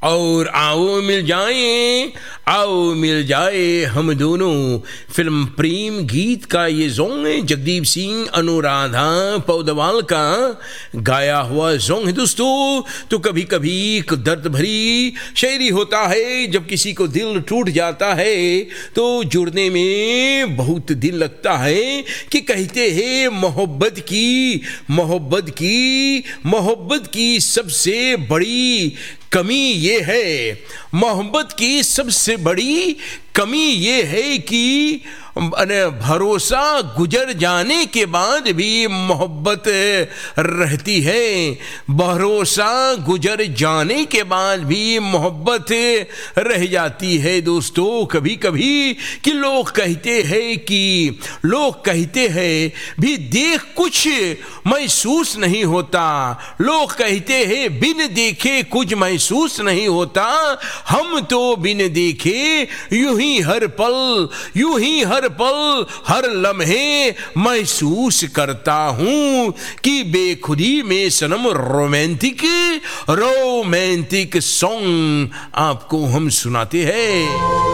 और आओ मिल जाए हम दोनों। फिल्म प्रेम गीत का ये सॉन्ग है, जगदीप सिंह अनुराधा पौडवाल का गाया हुआ सॉन्ग है दोस्तों। तो कभी कभी दर्द भरी शायरी होता है, जब किसी को दिल टूट जाता है तो जुड़ने में बहुत दिल लगता है। कि कहते हैं मोहब्बत की सबसे बड़ी कमी ये है, मोहब्बत की सबसे बड़ी कमी ये है कि भरोसा गुजर जाने के बाद भी मोहब्बत रहती है। भरोसा गुजर जाने के बाद भी मोहब्बत रह जाती है दोस्तों। कभी कभी कि लोग कहते हैं भी देख कुछ महसूस नहीं होता। लोग कहते हैं बिन देखे कुछ महसूस नहीं होता। हम तो बिन देखे यूं ही हर पल हर लम्हे महसूस करता हूं कि बेखुदी में सनम रोमांटिक सॉन्ग आपको हम सुनाते हैं।